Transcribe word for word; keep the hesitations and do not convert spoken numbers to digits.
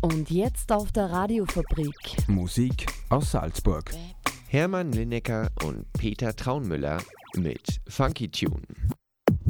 Und jetzt auf der Radiofabrik. Musik aus Salzburg. Hermann Lineker und Peter Traunmüller mit Funky Tune.